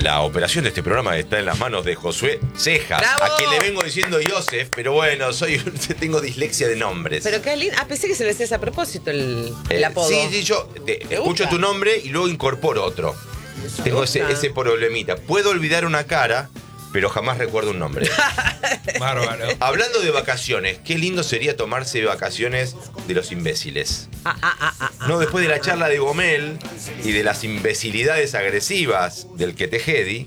La operación de este programa está en las manos de Josué Cejas, ¡Bravo! a quien le vengo diciendo Joseph, pero bueno, tengo dislexia de nombres. Pero qué lindo. Ah, pensé que se lo decías a propósito el apodo. Sí, yo escucho tu nombre y luego incorporo otro. Tengo ese problemita. Puedo olvidar una cara, pero jamás recuerdo un nombre. Bárbaro. Hablando de vacaciones, qué lindo sería tomarse vacaciones de los imbéciles. No, después de la charla de Gomel y de las imbecilidades agresivas del Quetejedi,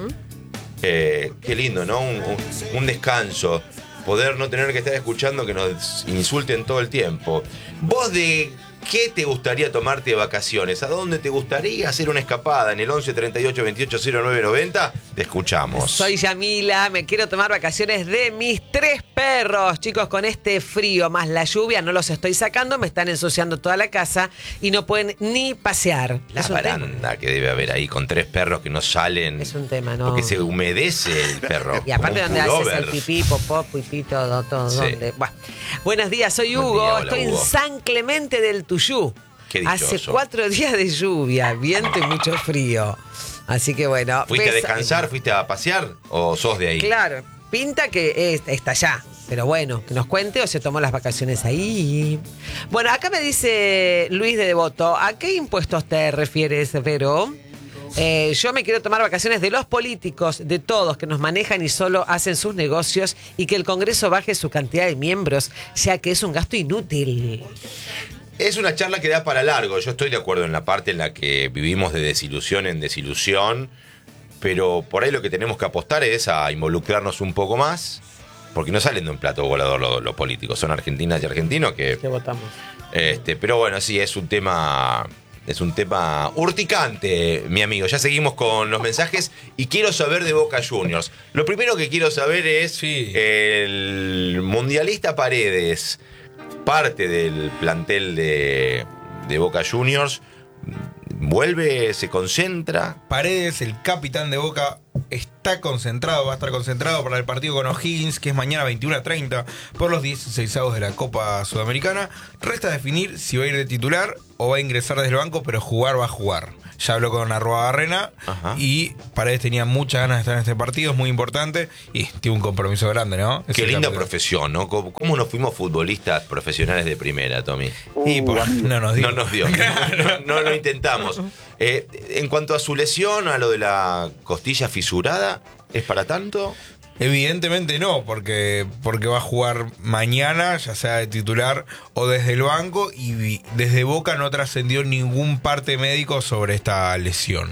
qué lindo, ¿no? Un descanso. Poder no tener que estar escuchando que nos insulten todo el tiempo. ¿Vos de qué te gustaría tomarte de vacaciones? ¿A dónde te gustaría hacer una escapada? En el 11 38 28 09 90 te escuchamos. Soy Yamila, me quiero tomar vacaciones de mis 3 perros. Chicos, con este frío más la lluvia no los estoy sacando, me están ensuciando toda la casa y no pueden ni pasear. La baranda que debe haber ahí con 3 perros que no salen. Es un tema, ¿no? Porque se humedece el perro. Y aparte como un donde haces pullover. el pipí, popó, pipí, todo. Sí. Donde. Bueno. Buenos días, soy Buen Hugo, día, hola, estoy Hugo. en San Clemente del Tuyú. Qué dichoso. Hace 4 días de lluvia, viento y mucho frío. Así que bueno. ¿Fuiste a descansar? ¿Fuiste a pasear? ¿O sos de ahí? Claro, pinta que está allá. Pero bueno, que nos cuente o se tomó las vacaciones ahí. Bueno, acá me dice Luis de Devoto, ¿a qué impuestos te refieres, Vero? Yo me quiero tomar vacaciones de los políticos, de todos que nos manejan y solo hacen sus negocios y que el Congreso baje su cantidad de miembros, ya que es un gasto inútil. Es una charla que da para largo. Yo estoy de acuerdo en la parte en la que vivimos de desilusión en desilusión, pero por ahí lo que tenemos que apostar es a involucrarnos un poco más, porque no salen de un plato volador los políticos, son argentinas y argentinos que votamos. Pero bueno, sí, es un tema urticante, mi amigo. Ya seguimos con los mensajes y quiero saber de Boca Juniors. Lo primero que quiero saber es el mundialista Paredes, parte del plantel de Boca Juniors, vuelve, se concentra. Paredes, el capitán de Boca, está concentrado, va a estar concentrado para el partido con O'Higgins, que es mañana 21:30 por los 16avos de la Copa Sudamericana. Resta definir si va a ir de titular o va a ingresar desde el banco, pero jugar va a jugar. Ya habló con Arruabarrena y Paredes tenía muchas ganas de estar en este partido, es muy importante y tiene un compromiso grande, ¿no? Qué linda profesión, ¿no? ¿Cómo nos fuimos futbolistas profesionales de primera, Tommy? Y no nos dio. No nos dio. No lo intentamos. En cuanto a su lesión, a lo de la costilla fisurada, ¿es para tanto? Evidentemente no, porque va a jugar mañana, ya sea de titular o desde el banco, y desde Boca no trascendió ningún parte médico sobre esta lesión.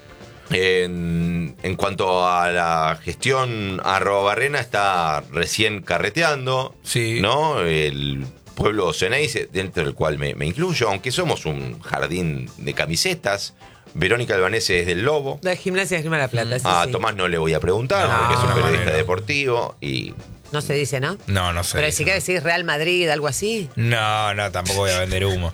En cuanto a la gestión, Arruabarrena está recién carreteando, sí, ¿no? El pueblo Ceneice, dentro del cual me incluyo, aunque somos un jardín de camisetas. Verónica Albanese es del Lobo. De Gimnasia de Grima de la Plata. Sí, a sí. Tomás no le voy a preguntar, No, porque es un no, periodista no. deportivo y... No se dice, ¿no? No sé. Pero si querés decir Real Madrid, algo así. No, tampoco voy a vender humo.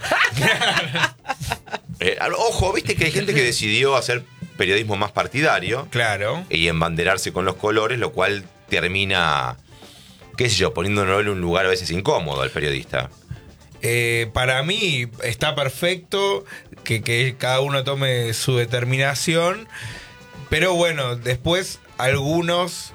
Ojo, viste que hay gente que decidió hacer periodismo más partidario. Claro. Y embanderarse con los colores, lo cual termina, qué sé yo, poniéndolo en un lugar a veces incómodo al periodista. Para mí está perfecto que cada uno tome su determinación, pero bueno, después algunos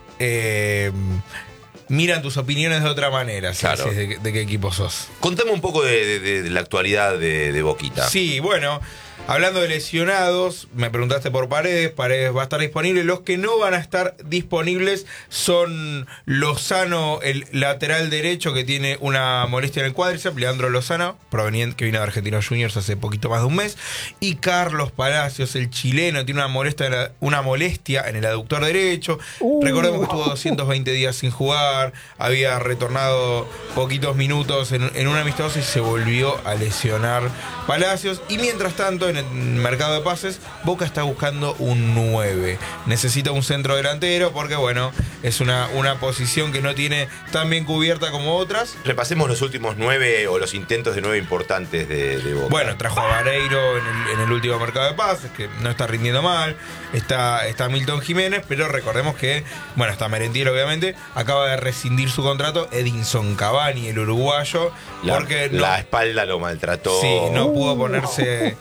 miran tus opiniones de otra manera, Claro. ¿sabes? De qué equipo sos. Contame un poco de la actualidad de Boquita. Sí, bueno, hablando de lesionados, me preguntaste por Paredes va a estar disponible. Los que no van a estar disponibles son Lozano, el lateral derecho que tiene una molestia en el cuádriceps, Leandro Lozano, proveniente, que vino de Argentinos Juniors hace poquito más de un mes, y Carlos Palacios, el chileno, tiene una molestia en el aductor derecho. Recordemos que estuvo 220 días sin jugar, había retornado poquitos minutos en un amistoso y se volvió a lesionar Palacios. Y mientras tanto, en el mercado de pases, Boca está buscando un 9. Necesita un centro delantero porque, bueno, es una posición que no tiene tan bien cubierta como otras. Repasemos los últimos 9 o los intentos de 9 importantes de Boca. Bueno, trajo a Vareiro en el último mercado de pases, que no está rindiendo mal. Está Milton Jiménez, pero recordemos que, bueno, está Merentiel, obviamente. Acaba de rescindir su contrato Edinson Cavani, el uruguayo. La porque espalda lo maltrató. Sí, no pudo ponerse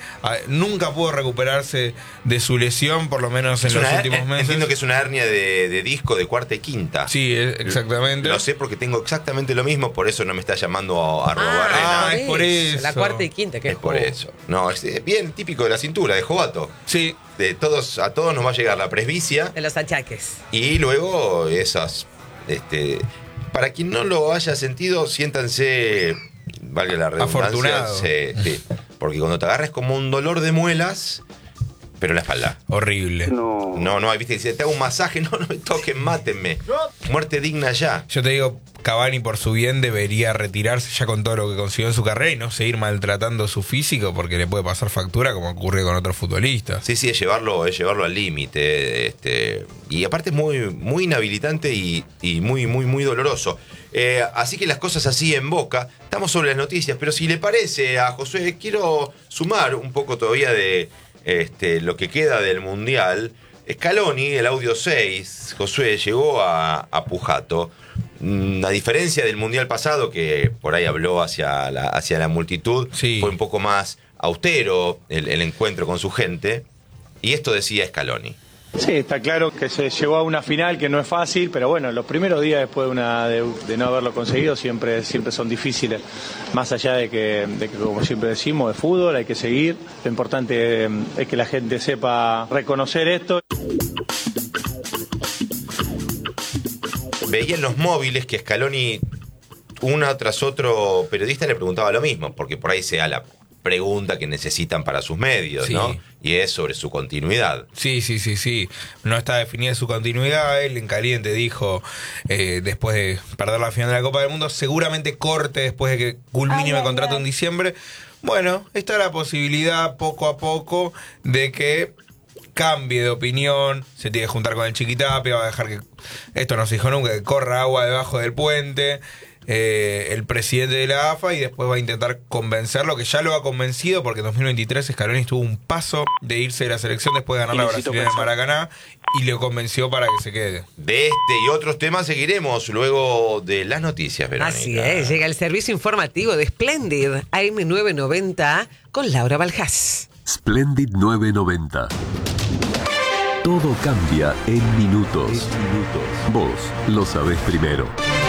nunca pudo recuperarse de su lesión, por lo menos en los últimos meses. Entiendo que es una hernia de disco de cuarta y quinta. Sí, exactamente. Lo sé porque tengo exactamente lo mismo, por eso no me está llamando a robar. Es por eso. La cuarta y quinta, que es por eso. No, es bien típico de la cintura, de Jovato. Sí. A todos nos va a llegar la presbicia. De los achaques. Y luego esas... para quien no lo haya sentido, siéntanse, valga la redundancia. Afortunado. Sí, porque cuando te agarras como un dolor de muelas, pero en la espalda. Horrible. No, viste, si te hago un masaje, no me toquen, mátenme. Muerte digna ya. Yo te digo, Cavani por su bien debería retirarse ya con todo lo que consiguió en su carrera y no seguir maltratando su físico porque le puede pasar factura como ocurre con otros futbolistas. Sí, es llevarlo al límite. Y aparte es muy, muy inhabilitante y muy, muy, muy doloroso. Así que las cosas así en Boca. Estamos sobre las noticias, pero si le parece a Josué, quiero sumar un poco todavía de lo que queda del Mundial. Scaloni, el audio 6, Josué, llegó a Pujato. A diferencia del Mundial pasado, que por ahí habló hacia la multitud, sí, fue un poco más austero el encuentro con su gente. Y esto decía Scaloni. Sí, está claro que se llegó a una final que no es fácil, pero bueno, los primeros días después de no haberlo conseguido siempre son difíciles. Más allá de que, como siempre decimos, de fútbol hay que seguir. Lo importante es que la gente sepa reconocer esto. Veía en los móviles que Scaloni, una tras otro periodista le preguntaba lo mismo, porque por ahí se da la pregunta que necesitan para sus medios, sí, ¿no? Y es sobre su continuidad. Sí. No está definida su continuidad. Él en caliente dijo, después de perder la final de la Copa del Mundo, seguramente corte después de que culmine el contrato en diciembre. Bueno, está la posibilidad poco a poco de que cambie de opinión, se tiene que juntar con el Chiquitapia, va a dejar que, esto no se dijo nunca, que corra agua debajo del puente, el presidente de la AFA, y después va a intentar convencerlo, que ya lo ha convencido, porque en 2023 Scaloni estuvo un paso de irse de la selección después de ganar la Brasileña de Maracaná, y lo convenció para que se quede. De y otros temas seguiremos luego de las noticias, Verónica. Así es, llega el servicio informativo de Splendid AM990 con Laura Baljás. Splendid 990. Todo cambia en minutos. Vos lo sabés primero.